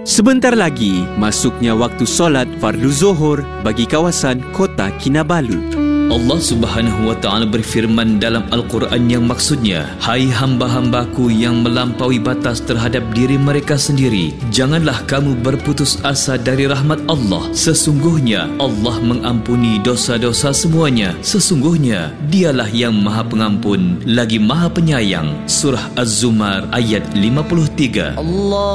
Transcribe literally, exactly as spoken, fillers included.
Sebentar lagi, masuknya waktu solat fardu Zuhur bagi kawasan Kota Kinabalu. Allah Subhanahu wa Ta'ala berfirman dalam Al-Quran yang maksudnya, hai hamba-hambaku yang melampaui batas terhadap diri mereka sendiri, janganlah kamu berputus asa dari rahmat Allah. Sesungguhnya Allah mengampuni dosa-dosa semuanya. Sesungguhnya Dialah yang Maha Pengampun lagi Maha Penyayang. Surah Az-Zumar ayat lima puluh tiga. Allah